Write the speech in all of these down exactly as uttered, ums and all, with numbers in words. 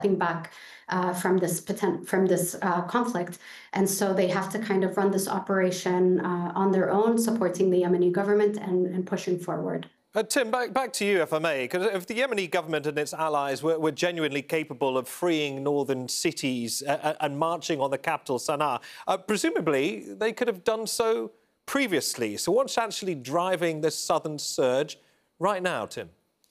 back uh, from this potent, from this uh, conflict, and so they have to kind of run this operation uh, on their own, supporting the Yemeni government and, and pushing forward. Uh, Tim, back, back to you, if I may, because if the Yemeni government and its allies were, were genuinely capable of freeing northern cities uh, and marching on the capital, Sana'a, uh, presumably they could have done so previously. So what's actually driving this southern surge right now, Tim?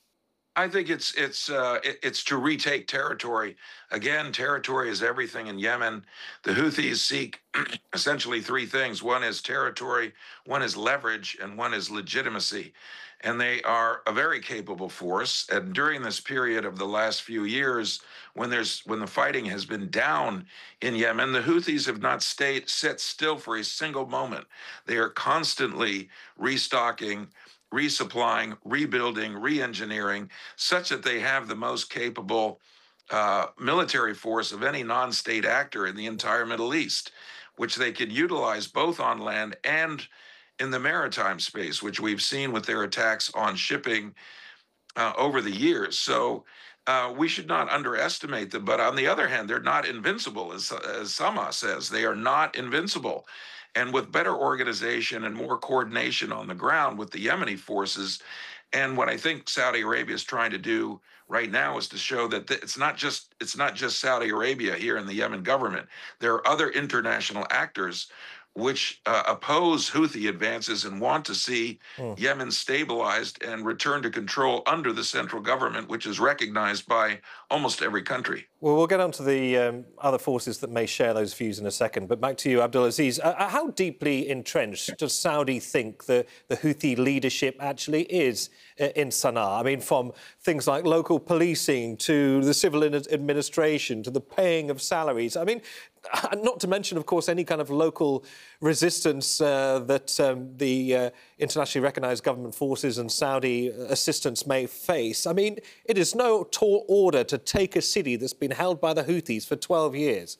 I think it's it's uh, it's to retake territory. Again, territory is everything in Yemen. The Houthis seek essentially three things. One is territory, one is leverage, and one is legitimacy. And they are a very capable force. And during this period of the last few years, when there's when the fighting has been down in Yemen, the Houthis have not stayed sit still for a single moment. They are constantly restocking, resupplying, rebuilding, re-engineering, such that they have the most capable uh, military force of any non-state actor in the entire Middle East, which they can utilize both on land and in the maritime space, which we've seen with their attacks on shipping uh, over the years. So uh, we should not underestimate them. But on the other hand, they're not invincible, as, as Sama says. They are not invincible. And with better organization and more coordination on the ground with the Yemeni forces, and what I think Saudi Arabia is trying to do right now is to show that it's not just it's not just Saudi Arabia here in the Yemen government. There are other international actors which uh, oppose Houthi advances and want to see mm. Yemen stabilized and return to control under the central government, which is recognized by almost every country. Well, we'll get on to the um, other forces that may share those views in a second. But back to you, Abdulaziz. Uh, how deeply entrenched does Saudi think the, the Houthi leadership actually is uh, in Sana'a? I mean, from things like local policing to the civil administration to the paying of salaries. I mean, not to mention, of course, any kind of local resistance uh, that um, the uh, internationally recognised government forces and Saudi assistance may face. I mean, it is no tall order to take a city that's been held by the Houthis for twelve years.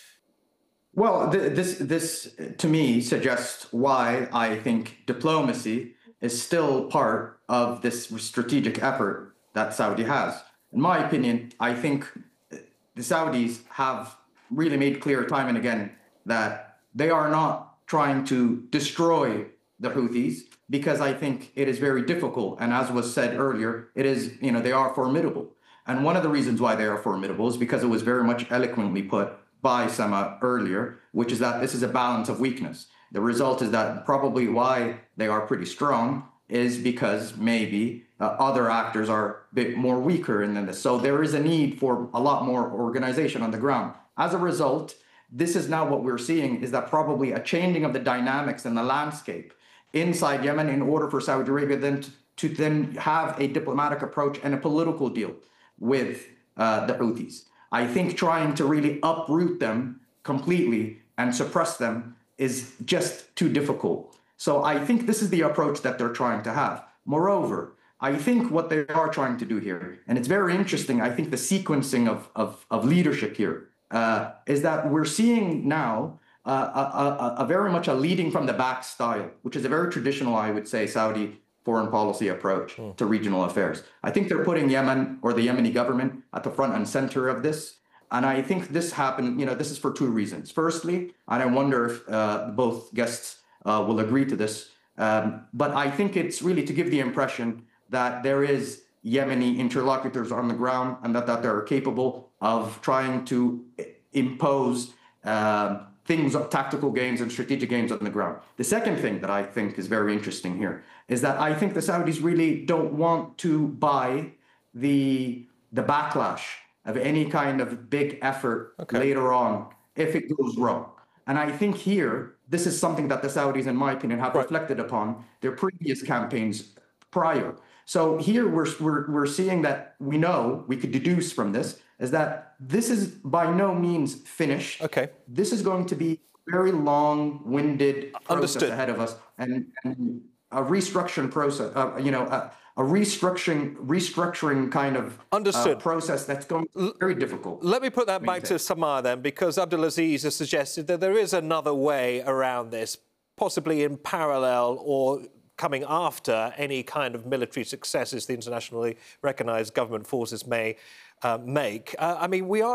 Well, th this, this, to me, suggests why I think diplomacy is still part of this strategic effort that Saudi has. In my opinion, I think the Saudis have really made clear time and again that they are not trying to destroy the Houthis, because I think it is very difficult. And as was said earlier, it is, you know, they are formidable. And one of the reasons why they are formidable is because it was very much eloquently put by Sama earlier, which is that this is a balance of weakness. The result is that probably why they are pretty strong is because maybe uh, other actors are a bit more weaker in this. So there is a need for a lot more organization on the ground. As a result, this is now what we're seeing, is that probably a changing of the dynamics and the landscape inside Yemen in order for Saudi Arabia then to, to then have a diplomatic approach and a political deal with uh, the Houthis. I think trying to really uproot them completely and suppress them is just too difficult. So I think this is the approach that they're trying to have. Moreover, I think what they are trying to do here, and it's very interesting, I think the sequencing of, of, of leadership here, Uh, is that we're seeing now uh, a, a, a very much a leading from the back style, which is a very traditional, I would say, Saudi foreign policy approach mm. to regional affairs. I think they're putting Yemen or the Yemeni government at the front and center of this. And I think this happened, you know, this is for two reasons. Firstly, and I wonder if uh, both guests uh, will agree to this, um, but I think it's really to give the impression that there is Yemeni interlocutors on the ground and that, that they're capable of trying to impose uh, things of tactical gains and strategic gains on the ground. The second thing that I think is very interesting here is that I think the Saudis really don't want to buy the, the backlash of any kind of big effort okay. later on if it goes wrong. And I think here, this is something that the Saudis, in my opinion, have right. reflected upon their previous campaigns prior. So here we're, we're, we're seeing that we know, we could deduce from this, is that this is by no means finished. Okay. This is going to be a very long-winded process Understood. ahead of us, and, and a restructuring process, uh, you know, a, a restructuring, restructuring kind of uh, process that's going to be very difficult. Let me put that back to Samar then, because Abdulaziz has suggested that there is another way around this, possibly in parallel or coming after any kind of military successes the internationally recognised government forces may uh, make. Uh, I mean, we are